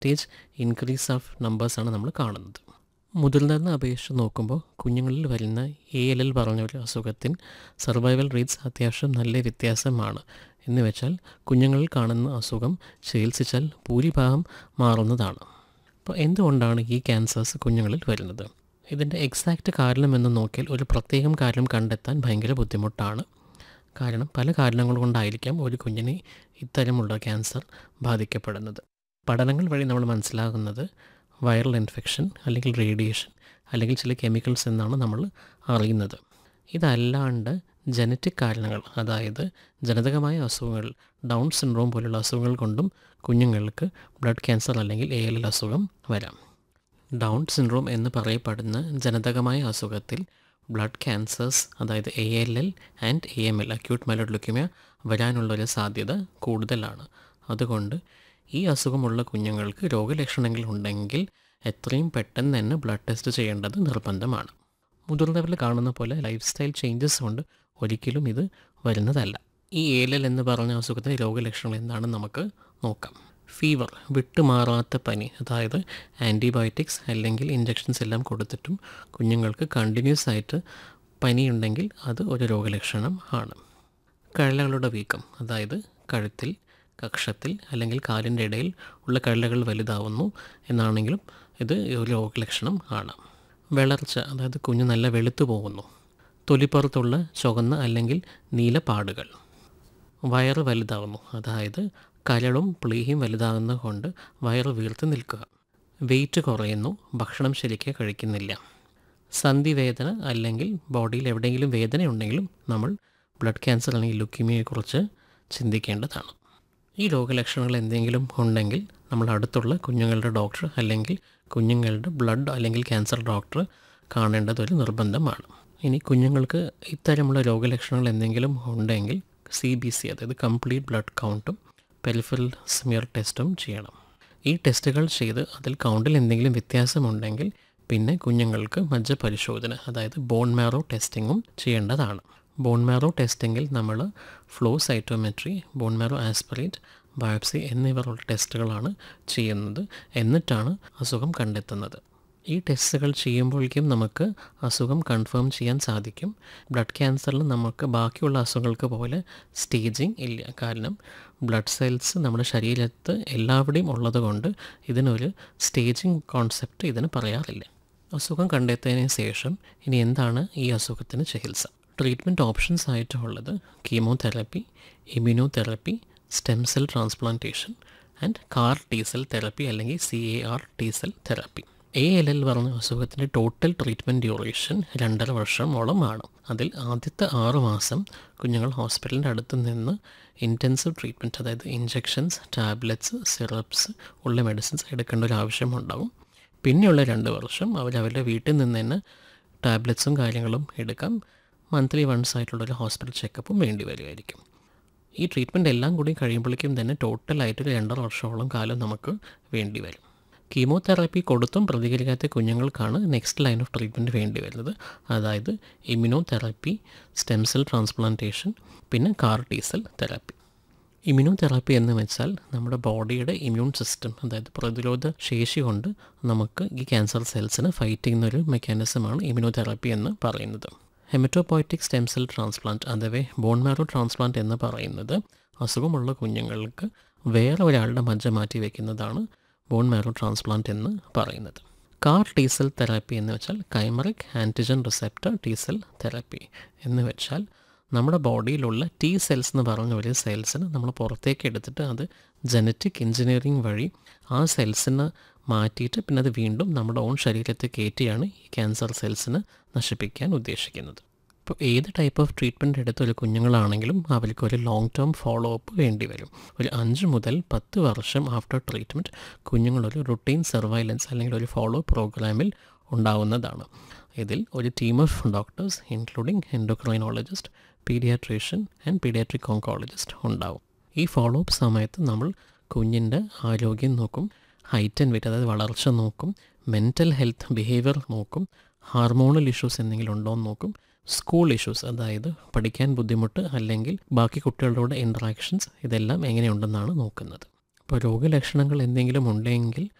Increase of നമ്പേഴ്സാണ് നമ്മൾ കാണുന്നത്. മുതിർന്നതിനെ അപേക്ഷിച്ച് നോക്കുമ്പോൾ കുഞ്ഞുങ്ങളിൽ വരുന്ന ALL പറഞ്ഞ ഒരു അസുഖത്തിന് സർവൈവൽ റേറ്റ്സ് അത്യാവശ്യം നല്ല വ്യത്യാസമാണ്. എന്ന് വെച്ചാൽ കുഞ്ഞുങ്ങളിൽ കാണുന്ന അസുഖം ചികിത്സിച്ചാൽ ഭൂരിഭാഗം മാറുന്നതാണ്. അപ്പോൾ എന്തുകൊണ്ടാണ് ഈ ക്യാൻസേഴ്സ് കുഞ്ഞുങ്ങളിൽ വരുന്നത്? ഇതിൻ്റെ എക്സാക്റ്റ് കാരണമെന്ന് നോക്കിയാൽ ഒരു പ്രത്യേകം കാരണം കണ്ടെത്താൻ ഭയങ്കര ബുദ്ധിമുട്ടാണ്. കാരണം പല കാരണങ്ങൾ കൊണ്ടായിരിക്കാം ഒരു കുഞ്ഞിനെ ഇത്തരമുള്ള ക്യാൻസർ ബാധിക്കപ്പെടുന്നത്. പഠനങ്ങൾ വഴി നമ്മൾ മനസ്സിലാകുന്നത് വൈറൽ ഇൻഫെക്ഷൻ അല്ലെങ്കിൽ റേഡിയേഷൻ അല്ലെങ്കിൽ ചില കെമിക്കൽസ് എന്നാണ് നമ്മൾ അറിയുന്നത്. ഇതല്ലാണ്ട് ജനറ്റിക് കാരണങ്ങൾ, അതായത് ജനിതകമായ അസുഖങ്ങൾ, ഡൗൺ സിൻഡ്രോം പോലുള്ള അസുഖങ്ങൾ കൊണ്ടും കുഞ്ഞുങ്ങൾക്ക് ബ്ലഡ് ക്യാൻസർ അല്ലെങ്കിൽ ALL അസുഖം വരാം. ഡൗൺ സിൻഡ്രോം എന്ന് പറയപ്പെടുന്ന ജനിതകമായ അസുഖത്തിൽ ബ്ലഡ് ക്യാൻസേഴ്സ്, അതായത് ALL and AML acute myeloid leukaemia വരാനുള്ളൊരു സാധ്യത കൂടുതലാണ്. അതുകൊണ്ട് ഈ അസുഖമുള്ള കുഞ്ഞുങ്ങൾക്ക് രോഗലക്ഷണങ്ങൾ ഉണ്ടെങ്കിൽ എത്രയും പെട്ടെന്ന് തന്നെ ബ്ലഡ് ടെസ്റ്റ് ചെയ്യേണ്ടത് നിർബന്ധമാണ്. മുതിർന്നവരിൽ കാണുന്ന പോലെ ലൈഫ് സ്റ്റൈൽ ചേഞ്ചസ് കൊണ്ട് ഒരിക്കലും ഇത് വരുന്നതല്ല. ഈ ALL എന്ന് പറഞ്ഞ അസുഖത്തിൻ്റെ രോഗലക്ഷണങ്ങൾ എന്താണെന്ന് നമുക്ക് നോക്കാം. ഫീവർ, വിട്ടുമാറാത്ത പനി, അതായത് ആൻറ്റിബയോട്ടിക്സ് അല്ലെങ്കിൽ ഇഞ്ചക്ഷൻസ് എല്ലാം കൊടുത്തിട്ടും കുഞ്ഞുങ്ങൾക്ക് കണ്ടിന്യൂസ് ആയിട്ട് പനിയുണ്ടെങ്കിൽ അത് ഒരു രോഗലക്ഷണം ആണ്. കഴലകളുടെ വീക്കം, അതായത് കഴുത്തിൽ, കക്ഷത്തിൽ അല്ലെങ്കിൽ കാലിൻ്റെ ഇടയിൽ ഉള്ള കഴലകൾ വലുതാവുന്നു എന്നാണെങ്കിലും ഇത് ഒരു രോഗലക്ഷണം ആണ്. വിളർച്ച, അതായത് കുഞ്ഞ് നല്ല വെളുത്തു പോകുന്നു. തൊലിപ്പുറത്തുള്ള ചുവന്ന അല്ലെങ്കിൽ നീല പാടുകൾ. വയറ് വലുതാവുന്നു, അതായത് കരളും പ്ലീഹയും വലുതാകുന്നത് കൊണ്ട് വയറ് വീർത്ത് നിൽക്കുക. വെയിറ്റ് കുറയുന്നു, ഭക്ഷണം ശരിക്കും കഴിക്കുന്നില്ല. സന്ധിവേദന അല്ലെങ്കിൽ ബോഡിയിൽ എവിടെയെങ്കിലും വേദന ഉണ്ടെങ്കിലും നമ്മൾ ബ്ലഡ് ക്യാൻസർ അല്ലെങ്കിൽ ലുക്കീമിയയെക്കുറിച്ച് ചിന്തിക്കേണ്ടതാണ്. ഈ രോഗലക്ഷണങ്ങൾ എന്തെങ്കിലും ഉണ്ടെങ്കിൽ നമ്മൾ അടുത്തുള്ള കുഞ്ഞുങ്ങളുടെ ഡോക്ടർ അല്ലെങ്കിൽ കുഞ്ഞുങ്ങളുടെ ബ്ലഡ് അല്ലെങ്കിൽ ക്യാൻസർ ഡോക്ടർ കാണേണ്ടതൊരു നിർബന്ധമാണ്. ഇനി കുഞ്ഞുങ്ങൾക്ക് ഇത്തരമുള്ള രോഗലക്ഷണങ്ങൾ എന്തെങ്കിലും ഉണ്ടെങ്കിൽ CBC, അതായത് കംപ്ലീറ്റ് ബ്ലഡ് കൗണ്ടും പെരിഫറൽ സ്മിയർ ടെസ്റ്റും ചെയ്യണം. ഈ ടെസ്റ്റുകൾ ചെയ്ത് അതിൽ കൗണ്ടിൽ എന്തെങ്കിലും വ്യത്യാസമുണ്ടെങ്കിൽ പിന്നെ കുഞ്ഞുങ്ങൾക്ക് മജ്ജ പരിശോധന, അതായത് ബോൺ മാരോ ടെസ്റ്റിങ്ങും ചെയ്യേണ്ടതാണ്. ബോൺ മാരോ ടെസ്റ്റിങ്ങിൽ നമ്മൾ flow cytometry, bone marrow aspirate, biopsy എന്നിവയുള്ള ടെസ്റ്റുകളാണ് ചെയ്യുന്നത്. എന്നിട്ടാണ് അസുഖം കണ്ടെത്തുന്നത്. ഈ ടെസ്റ്റുകൾ ചെയ്യുമ്പോഴേക്കും നമുക്ക് അസുഖം കൺഫേം ചെയ്യാൻ സാധിക്കും. ബ്ലഡ് ക്യാൻസറിൽ നമുക്ക് ബാക്കിയുള്ള അസുഖങ്ങൾക്ക് പോലെ സ്റ്റേജിങ് ഇല്ല. കാരണം ബ്ലഡ് സെൽസ് നമ്മുടെ ശരീരത്ത് എല്ലാവിടെയും ഉള്ളത് കൊണ്ട് ഇതിനൊരു സ്റ്റേജിങ് കോൺസെപ്റ്റ് ഇതിന് പറയാറില്ല. അസുഖം കണ്ടെത്തിയതിന് ശേഷം ഇനി എന്താണ് ഈ അസുഖത്തിന് ചികിത്സ? ട്രീറ്റ്മെൻറ്റ് ഓപ്ഷൻസ് ആയിട്ടുള്ളത് chemotherapy, immunotherapy, stem cell transplantation and CAR T-സെൽ therapy അല്ലെങ്കിൽ CAR T-സെൽ തെറാപ്പി. ALL പറഞ്ഞ അസുഖത്തിൻ്റെ ടോട്ടൽ ട്രീറ്റ്മെൻറ്റ് ഡ്യൂറേഷൻ 2.5 വർഷമോളമാണ്. അതിൽ ആദ്യത്തെ 6 മാസം കുഞ്ഞുങ്ങൾ ഹോസ്പിറ്റലിൻ്റെ അടുത്ത് നിന്ന് ഇൻറ്റൻസീവ് ട്രീറ്റ്മെൻറ്റ്, അതായത് ഇഞ്ചക്ഷൻസ്, ടാബ്ലറ്റ്സ്, സിറപ്സ് ഉള്ള മെഡിസിൻസ് എടുക്കേണ്ട ഒരു ആവശ്യമുണ്ടാകും. പിന്നെയുള്ള 2 വർഷം അവരവരുടെ വീട്ടിൽ നിന്ന് തന്നെ ടാബ്ലറ്റ്സും കാര്യങ്ങളും എടുക്കാം. മന്ത്ലി വൺസ് ആയിട്ടുള്ളൊരു ഹോസ്പിറ്റൽ ചെക്കപ്പും വേണ്ടി വരുമായിരിക്കും. ഈ ട്രീറ്റ്മെൻറ്റ് എല്ലാം കൂടി കഴിയുമ്പോഴേക്കും തന്നെ ടോട്ടലായിട്ടൊരു 2.5 വർഷമോളം കാലം നമുക്ക് വേണ്ടി വരും. കീമോതെറാപ്പി കൊടുത്തും പ്രതികരിക്കാത്ത കുഞ്ഞുങ്ങൾക്കാണ് നെക്സ്റ്റ് ലൈൻ ഓഫ് ട്രീറ്റ്മെൻറ്റ് വേണ്ടി വരുന്നത്. അതായത് ഇമ്മ്യൂണോതെറാപ്പി, സ്റ്റെം സെൽ ട്രാൻസ്പ്ലാന്റേഷൻ, പിന്നെ CAR T-സെൽ തെറാപ്പി. ഇമ്മ്യൂണോതെറാപ്പി എന്ന് വെച്ചാൽ നമ്മുടെ ബോഡിയുടെ ഇമ്മ്യൂൺ സിസ്റ്റം, അതായത് പ്രതിരോധ ശേഷി കൊണ്ട് നമുക്ക് ഈ ക്യാൻസർ സെൽസിനെ ഫൈറ്റ് ചെയ്യുന്നൊരു മെക്കാനിസമാണ് ഇമ്മ്യൂണോതെറാപ്പി എന്ന് പറയുന്നത്. ഹെമറ്റോപോയറ്റിക് സ്റ്റെം സെൽ ട്രാൻസ്പ്ലാന്റ് അഥവാ ബോൺ മാരോ ട്രാൻസ്പ്ലാന്റ് എന്ന് പറയുന്നത് അസുഖമുള്ള കുഞ്ഞുങ്ങൾക്ക് വേറെ ഒരാളുടെ മജ്ജ മാറ്റി വയ്ക്കുന്നതാണ് ബോൺ മാരോ ട്രാൻസ്പ്ലാന്റ് എന്ന് പറയുന്നത്. CAR T-സെൽ തെറാപ്പി എന്ന് വെച്ചാൽ കൈമറിക് ആൻറ്റിജൻ റിസെപ്റ്റർ T-സെൽ തെറാപ്പി എന്ന് വെച്ചാൽ നമ്മുടെ ബോഡിയിലുള്ള T സെൽസ് എന്ന് പറഞ്ഞ ഒരു സെൽസിന് നമ്മൾ പുറത്തേക്ക് എടുത്തിട്ട് അത് ജനറ്റിക് എഞ്ചിനീയറിംഗ് വഴി ആ സെൽസിന് മാറ്റിയിട്ട് പിന്നെ അത് വീണ്ടും നമ്മുടെ ഓൺ ശരീരത്തിൽ കയറ്റിയാണ് ഈ ക്യാൻസർ സെൽസിന് നശിപ്പിക്കാൻ ഉദ്ദേശിക്കുന്നത്. ഇപ്പോൾ ഏത് ടൈപ്പ് ഓഫ് ട്രീറ്റ്മെൻറ്റ് എടുത്തൊരു കുഞ്ഞുങ്ങളാണെങ്കിലും അവർക്ക് ഒരു ലോങ് ടേം ഫോളോ അപ്പ് വേണ്ടി വരും. ഒരു 5 മുതൽ 10 വർഷം ആഫ്റ്റർ ട്രീറ്റ്മെൻറ്റ് കുഞ്ഞുങ്ങളൊരു റുട്ടീൻ സർവൈലൻസ് അല്ലെങ്കിൽ ഒരു ഫോളോ പ്രോഗ്രാമിൽ ഉണ്ടാവുന്നതാണ്. ഇതിൽ ഒരു team of doctors including endocrinologist, paediatrician and paediatric oncologist ഉണ്ടാവും. ഈ ഫോളോ അപ്പ് സമയത്ത് നമ്മൾ കുഞ്ഞിൻ്റെ ആരോഗ്യം നോക്കും, ഹൈറ്റ് ആൻഡ് വെയിറ്റ് അതായത് വളർച്ച നോക്കും, മെൻ്റൽ ഹെൽത്ത് ബിഹേവിയർ നോക്കും, ഹാർമോണൽ ഇഷ്യൂസ് എന്തെങ്കിലും ഉണ്ടോ എന്ന് നോക്കും, സ്കൂൾ ഇഷ്യൂസ് അതായത് പഠിക്കാൻ ബുദ്ധിമുട്ട് അല്ലെങ്കിൽ ബാക്കി കുട്ടികളുടെ ഇൻട്രാക്ഷൻസ് ഇതെല്ലാം എങ്ങനെയുണ്ടെന്നാണ് നോക്കുന്നത്. ഇപ്പോൾ രോഗലക്ഷണങ്ങൾ എന്തെങ്കിലും ഉണ്ടെങ്കിൽ